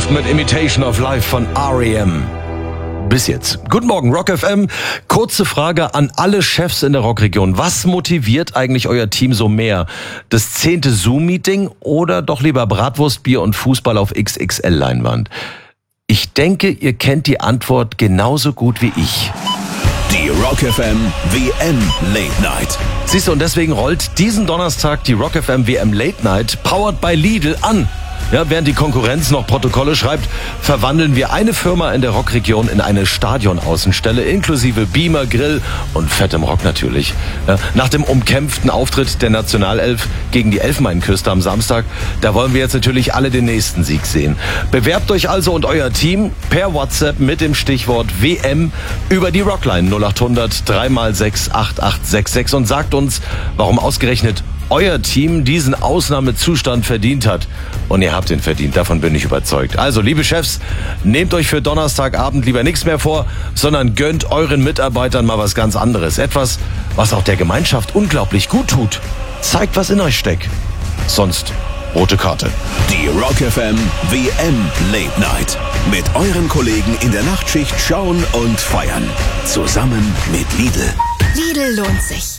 Soft mit Imitation of Life von R.E.M. Bis jetzt. Guten Morgen, Rock FM. Kurze Frage an alle Chefs in der Rockregion. Was motiviert eigentlich euer Team so mehr? Das 10. Zoom-Meeting oder doch lieber Bratwurst, Bier und Fußball auf XXL-Leinwand? Ich denke, ihr kennt die Antwort genauso gut wie ich. Die Rock FM WM Late Night. Siehst du, und deswegen rollt diesen Donnerstag die Rock FM WM Late Night, powered by Lidl, an. Ja, während die Konkurrenz noch Protokolle schreibt, verwandeln wir eine Firma in der Rockregion in eine Stadionaußenstelle, inklusive Beamer, Grill und fettem Rock natürlich. Ja, nach dem umkämpften Auftritt der Nationalelf gegen die Elfenbeinküste am Samstag, da wollen wir jetzt natürlich alle den nächsten Sieg sehen. Bewerbt euch also und euer Team per WhatsApp mit dem Stichwort WM über die Rockline 0800 3x6 8866 und sagt uns, warum ausgerechnet euer Team diesen Ausnahmezustand verdient hat. Und ihr habt ihn verdient, davon bin ich überzeugt. Also, liebe Chefs, nehmt euch für Donnerstagabend lieber nichts mehr vor, sondern gönnt euren Mitarbeitern mal was ganz anderes. Etwas, was auch der Gemeinschaft unglaublich gut tut. Zeigt, was in euch steckt. Sonst rote Karte. Die Rock FM WM Late Night. Mit euren Kollegen in der Nachtschicht schauen und feiern. Zusammen mit Lidl. Lidl lohnt sich.